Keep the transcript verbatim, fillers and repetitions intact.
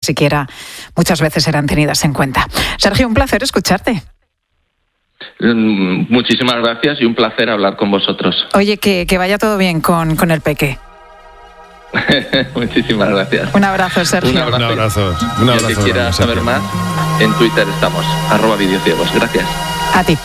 siquiera muchas veces eran tenidas en cuenta. Sergio, un placer escucharte. Muchísimas gracias y un placer hablar con vosotros. Oye, que, que vaya todo bien con, con el peque. Muchísimas gracias. Un abrazo, Sergio. Un abrazo. Un abrazo. Un abrazo. Y el que quiera saber más, en Twitter estamos, arroba videociegos. Gracias. A ti.